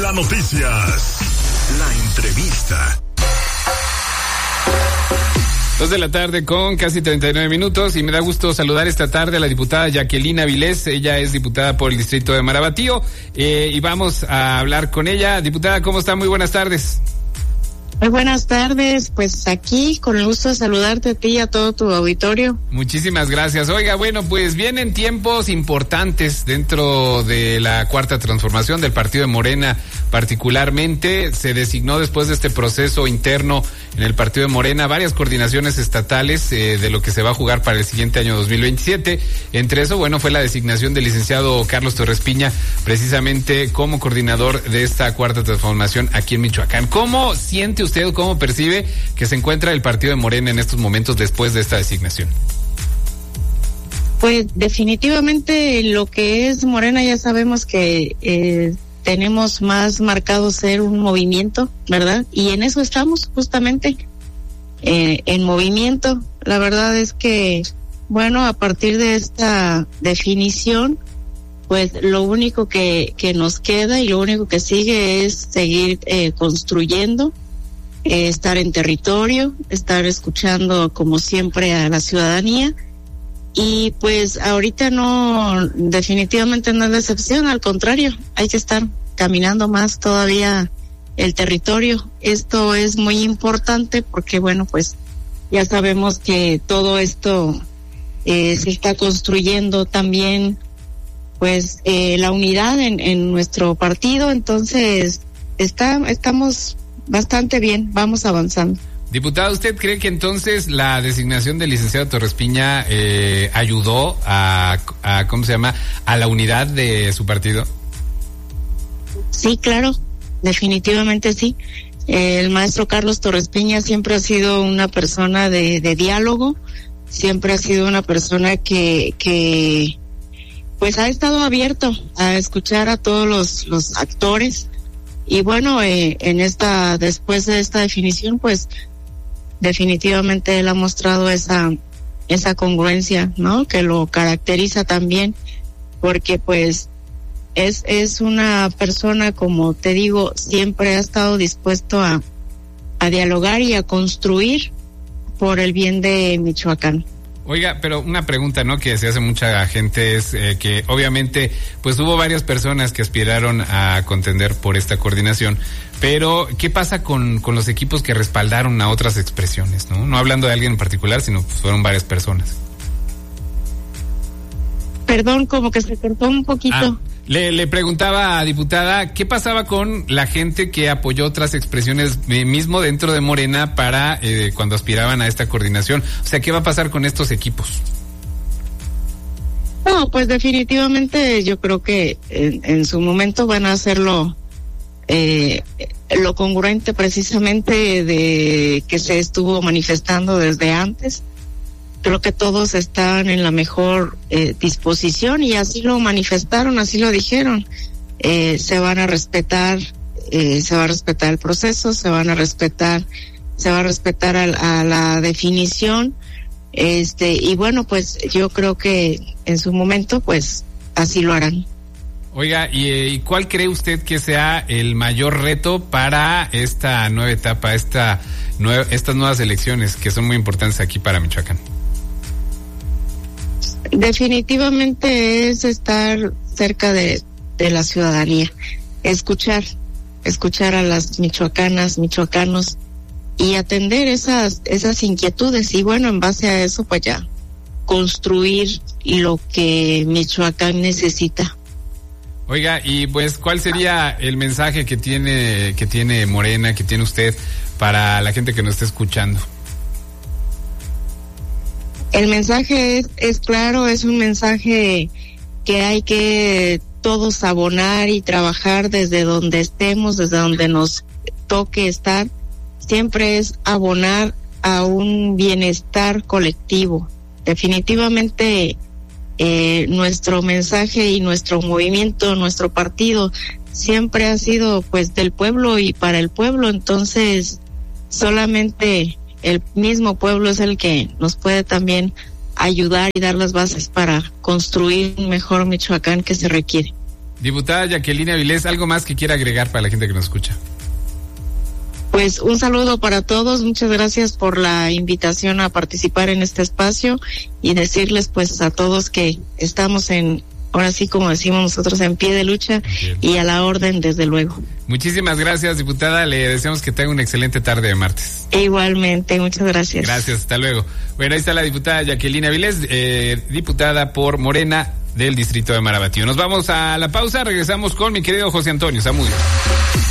Mega Noticias. La entrevista. 2 de la tarde con casi 39 minutos y me da gusto saludar esta tarde a la diputada Jacqueline Avilés. Ella es diputada por el distrito de Marabatío y vamos a hablar con ella. Diputada, ¿cómo está? Muy buenas tardes. Muy buenas tardes, pues aquí con el gusto de saludarte a ti y a todo tu auditorio. Muchísimas gracias. Oiga, bueno, pues vienen tiempos importantes dentro de la Cuarta Transformación del Partido de Morena. Particularmente se designó después de este proceso interno en el Partido de Morena varias coordinaciones estatales de lo que se va a jugar para el siguiente año 2027. Entre eso, bueno, fue la designación del licenciado Carlos Torres Piña precisamente como coordinador de esta Cuarta Transformación aquí en Michoacán. ¿Cómo siente usted o cómo percibe que se encuentra el Partido de Morena en estos momentos después de esta designación? Pues definitivamente lo que es Morena ya sabemos que tenemos más marcado ser un movimiento, ¿verdad? Y en eso estamos justamente, en movimiento. La verdad es que, bueno, a partir de esta definición, pues lo único que nos queda y lo único que sigue es seguir construyendo, estar en territorio, estar escuchando como siempre a la ciudadanía. Y pues ahorita no, definitivamente no es decepción, al contrario, hay que estar caminando más todavía el territorio. Esto es muy importante porque, bueno, pues ya sabemos que todo esto se está construyendo también, pues la unidad en nuestro partido, entonces estamos bastante bien, vamos avanzando. Diputada, ¿usted cree que entonces la designación del licenciado Torres Piña ayudó a ¿cómo se llama?, a la unidad de su partido? Sí, claro, definitivamente sí. El maestro Carlos Torres Piña siempre ha sido una persona de diálogo, siempre ha sido una persona que pues ha estado abierto a escuchar a todos los actores. Y bueno, después de esta definición, pues definitivamente él ha mostrado esa congruencia, ¿no?, que lo caracteriza también, porque pues es una persona, como te digo, siempre ha estado dispuesto a dialogar y a construir por el bien de Michoacán. Oiga, pero una pregunta, ¿no?, que se hace mucha gente es que obviamente pues hubo varias personas que aspiraron a contender por esta coordinación, pero ¿qué pasa con los equipos que respaldaron a otras expresiones, no? No hablando de alguien en particular, sino pues fueron varias personas. Perdón, como que se cortó un poquito. Le preguntaba, diputada, ¿qué pasaba con la gente que apoyó otras expresiones mismo dentro de Morena para cuando aspiraban a esta coordinación? O sea, ¿qué va a pasar con estos equipos? No, pues definitivamente yo creo que en su momento van a hacerlo lo congruente precisamente de que se estuvo manifestando desde antes. Creo que todos están en la mejor disposición y así lo manifestaron, así lo dijeron. Se van a respetar, se va a respetar el proceso, se va a respetar a la definición. Y bueno, pues yo creo que en su momento, pues así lo harán. Oiga, ¿y cuál cree usted que sea el mayor reto para esta nueva etapa, estas nuevas elecciones que son muy importantes aquí para Michoacán? Definitivamente es estar cerca de la ciudadanía, escuchar a las michoacanas, michoacanos y atender esas inquietudes y bueno, en base a eso pues ya construir lo que Michoacán necesita. Oiga, y pues ¿cuál sería el mensaje que tiene Morena, que tiene usted para la gente que nos está escuchando? El mensaje es claro, es un mensaje que hay que todos abonar y trabajar desde donde estemos, desde donde nos toque estar. Siempre es abonar a un bienestar colectivo. Definitivamente nuestro mensaje y nuestro movimiento, nuestro partido, siempre ha sido pues del pueblo y para el pueblo, entonces solamente el mismo pueblo es el que nos puede también ayudar y dar las bases para construir un mejor Michoacán que se requiere. Diputada Jacqueline Avilés, ¿algo más que quiera agregar para la gente que nos escucha? Pues un saludo para todos, muchas gracias por la invitación a participar en este espacio y decirles pues a todos que estamos ahora sí como decimos nosotros, en pie de lucha y a la orden desde luego. Muchísimas gracias, diputada, le deseamos que tenga una excelente tarde de martes. Igualmente, muchas gracias. Gracias, hasta luego. Bueno, ahí está la diputada Jacqueline Avilés, diputada por Morena del distrito de Marabatío. Nos vamos a la pausa, regresamos con mi querido José Antonio Zamudio.